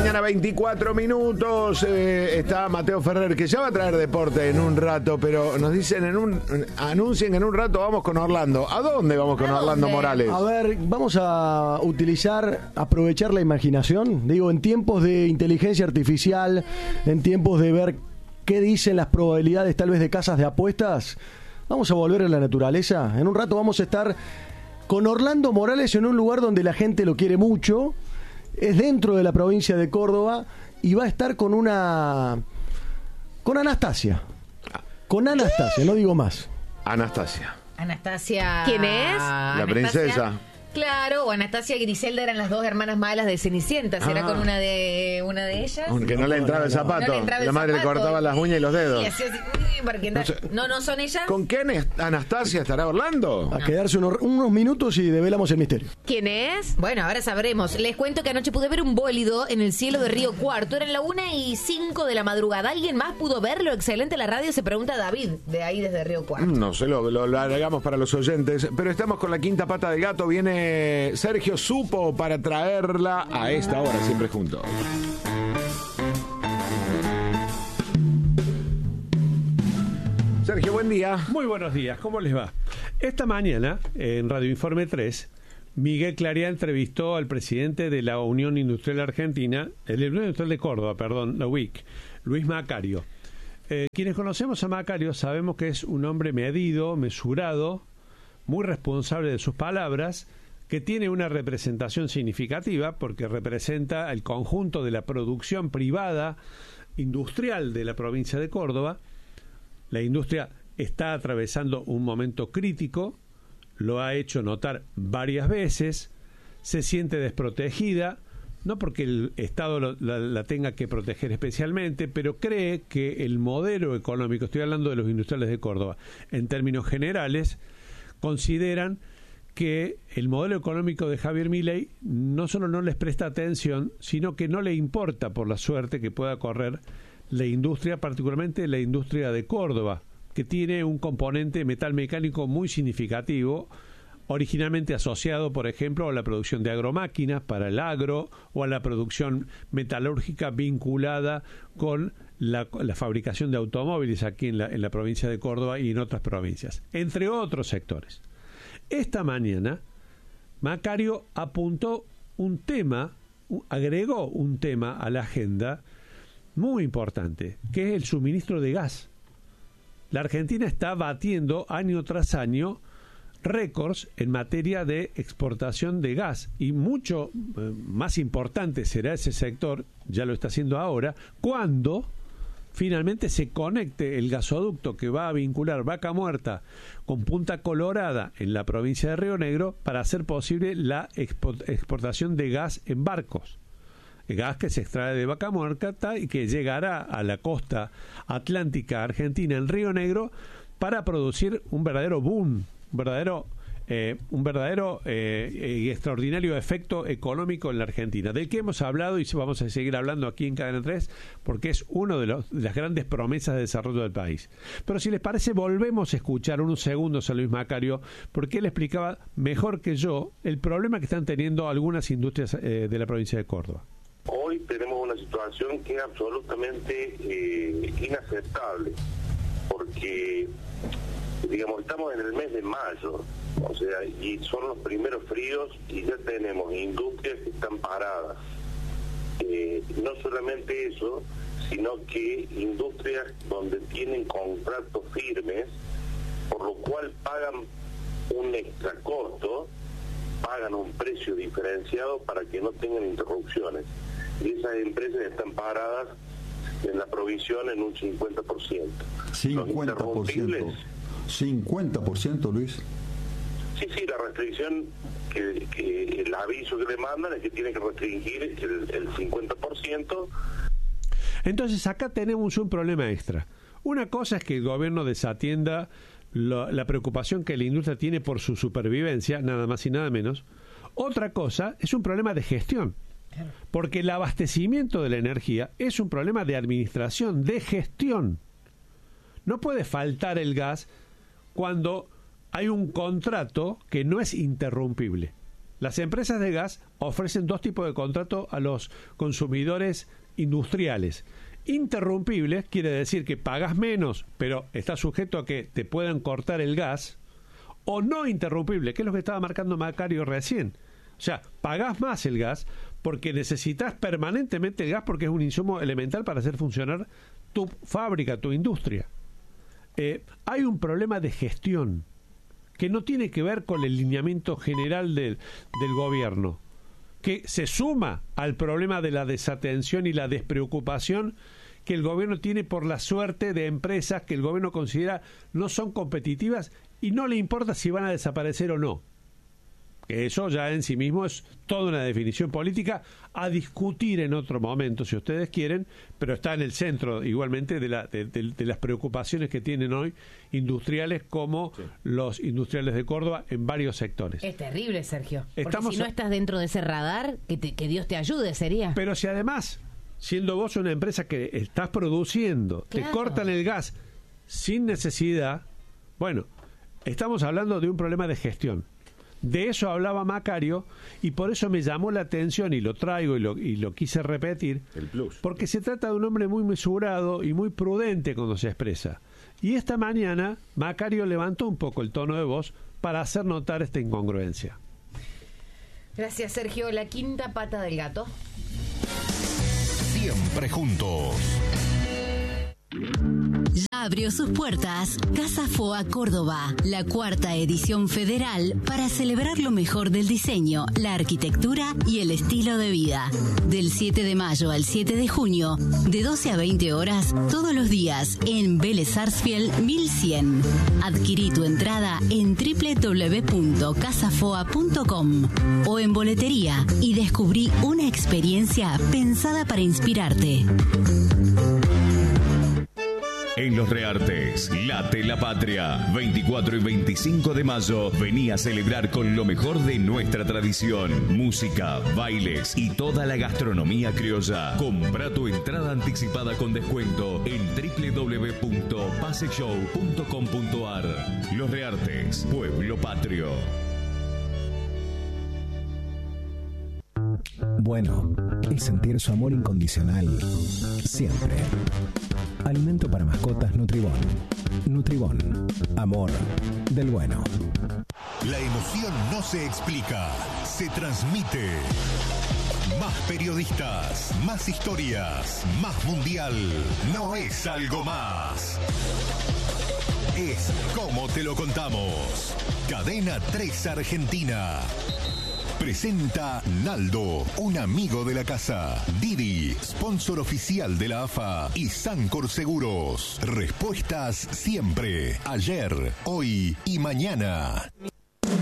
mañana, 24 minutos. Está Mateo Ferrer, que ya va a traer deporte en un rato, pero nos dicen anuncien que en un rato vamos con Orlando. ¿A dónde vamos con Orlando Morales? A ver, vamos a aprovechar la imaginación. Digo, en tiempos de inteligencia artificial, en tiempos de ver qué dicen las probabilidades tal vez de casas de apuestas, vamos a volver a la naturaleza. En un rato vamos a estar con Orlando Morales en un lugar donde la gente lo quiere mucho. Es dentro de la provincia de Córdoba y va a estar con Anastasia. Con Anastasia, no digo más. Anastasia. ¿Quién es? La princesa. Claro, o Anastasia y Griselda eran las dos hermanas malas de Cenicienta. ¿Será con una de ellas? Aunque no le entraba el zapato. La madre le cortaba las uñas y los dedos. Y así, porque no son ellas. ¿Con qué Anastasia estará Orlando? A quedarse unos minutos y develamos el misterio. ¿Quién es? Bueno, ahora sabremos. Les cuento que anoche pude ver un bólido en el cielo de Río Cuarto. Eran las 1:05 de la madrugada. ¿Alguien más pudo verlo? Excelente la radio, se pregunta David, de ahí desde Río Cuarto. No sé, lo alargamos para los oyentes. Pero estamos con la quinta pata del gato. Viene Sergio Supo para traerla a esta hora, siempre juntos. Sergio, buen día. Muy buenos días, ¿cómo les va? Esta mañana, en Radio Informe 3, Miguel Clarea entrevistó al presidente de la Unión Industrial Argentina, la Unión Industrial de Córdoba, la UIC, Luis Macario. Quienes conocemos a Macario sabemos que es un hombre medido, mesurado, muy responsable de sus palabras, que tiene una representación significativa porque representa el conjunto de la producción privada industrial de la provincia de Córdoba. La industria está atravesando un momento crítico, lo ha hecho notar varias veces, se siente desprotegida, no porque el Estado la tenga que proteger especialmente, pero cree que el modelo económico, estoy hablando de los industriales de Córdoba, en términos generales, consideran que el modelo económico de Javier Milei no solo no les presta atención, sino que no le importa por la suerte que pueda correr la industria, particularmente la industria de Córdoba, que tiene un componente metalmecánico muy significativo, originalmente asociado, por ejemplo, a la producción de agromáquinas para el agro o a la producción metalúrgica vinculada con la fabricación de automóviles aquí en la provincia de Córdoba y en otras provincias, entre otros sectores. Esta mañana, Macario agregó un tema a la agenda muy importante, que es el suministro de gas. La Argentina está batiendo año tras año récords en materia de exportación de gas y mucho más importante será ese sector, ya lo está haciendo ahora, cuando finalmente se conecte el gasoducto que va a vincular Vaca Muerta con Punta Colorada en la provincia de Río Negro para hacer posible la exportación de gas en barcos. El gas que se extrae de Vaca Muerta y que llegará a la costa atlántica argentina en Río Negro para producir un verdadero boom, un verdadero y extraordinario efecto económico en la Argentina, del que hemos hablado y vamos a seguir hablando aquí en Cadena 3, porque es una de las grandes promesas de desarrollo del país. Pero si les parece, volvemos a escuchar unos segundos a Luis Macario, porque él explicaba mejor que yo el problema que están teniendo algunas industrias de la provincia de Córdoba. Hoy tenemos una situación que es absolutamente inaceptable, porque digamos, estamos en el mes de mayo, o sea, y son los primeros fríos y ya tenemos industrias que están paradas. No solamente eso, sino que industrias donde tienen contratos firmes, por lo cual pagan un extra costo, pagan un precio diferenciado para que no tengan interrupciones. Y esas empresas están paradas en la provisión en un 50%. 50%. 50%, Luis. Sí, la restricción, que el aviso que le mandan es que tiene que restringir el 50%. Entonces acá tenemos un problema extra. Una cosa es que el gobierno desatienda la preocupación que la industria tiene por su supervivencia, nada más y nada menos. Otra cosa es un problema de gestión. Porque el abastecimiento de la energía es un problema de administración, de gestión. No puede faltar el gas cuando hay un contrato que no es interrumpible. Las empresas de gas ofrecen dos tipos de contrato a los consumidores industriales. Interrumpibles quiere decir que pagas menos, pero está sujeto a que te puedan cortar el gas. O no interrumpible, que es lo que estaba marcando Macario recién. O sea, pagás más el gas porque necesitas permanentemente el gas porque es un insumo elemental para hacer funcionar tu fábrica, tu industria. Hay un problema de gestión que no tiene que ver con el lineamiento general del gobierno, que se suma al problema de la desatención y la despreocupación que el gobierno tiene por la suerte de empresas que el gobierno considera no son competitivas y no le importa si van a desaparecer o no. Que eso ya en sí mismo es toda una definición política a discutir en otro momento, si ustedes quieren, pero está en el centro igualmente de las preocupaciones que tienen hoy industriales como los industriales de Córdoba en varios sectores. Es terrible, Sergio. Porque si no estás dentro de ese radar, que Dios te ayude, sería. Pero si además, siendo vos una empresa que estás produciendo, te cortan el gas sin necesidad, bueno, estamos hablando de un problema de gestión. De eso hablaba Macario y por eso me llamó la atención y lo traigo y lo quise repetir. El plus. Porque se trata de un hombre muy mesurado y muy prudente cuando se expresa. Y esta mañana Macario levantó un poco el tono de voz para hacer notar esta incongruencia. Gracias, Sergio. La quinta pata del gato. Siempre juntos. Ya abrió sus puertas Casa Foa Córdoba, la 4ª edición federal para celebrar lo mejor del diseño, la arquitectura y el estilo de vida. Del 7 de mayo al 7 de junio, de 12 a 20 horas, todos los días, en Vélez Sarsfield 1100. Adquirí tu entrada en www.casafoa.com o en boletería y descubrí una experiencia pensada para inspirarte. En Los Reartes, late la patria. 24 y 25 de mayo, vení a celebrar con lo mejor de nuestra tradición. Música, bailes y toda la gastronomía criolla. Compra tu entrada anticipada con descuento en www.paseshow.com.ar. Los Reartes, pueblo patrio. Bueno, es sentir su amor incondicional siempre. Alimento para mascotas Nutribón. Nutribón. Amor del bueno. La emoción no se explica, se transmite. Más periodistas, más historias, más mundial. No es algo más. Es como te lo contamos. Cadena 3 Argentina. Presenta Naldo, un amigo de la casa. Didi, sponsor oficial de la AFA. Y Sancor Seguros. Respuestas siempre, ayer, hoy y mañana.